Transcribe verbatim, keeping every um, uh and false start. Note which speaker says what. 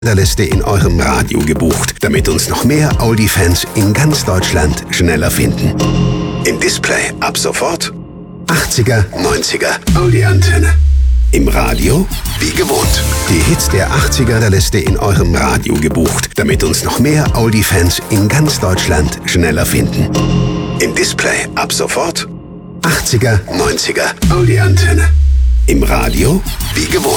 Speaker 1: der Liste in eurem Radio gebucht, damit uns noch mehr Oldie-Fans in ganz Deutschland schneller finden. Im Display ab sofort achtziger, neunziger Oldie-Antenne. Im Radio wie gewohnt. Die Hits der achtziger der Liste in eurem Radio gebucht, damit uns noch mehr Oldie-Fans in ganz Deutschland schneller finden. Im Display ab sofort achtziger, neunziger Oldie-Antenne. Im Radio wie gewohnt.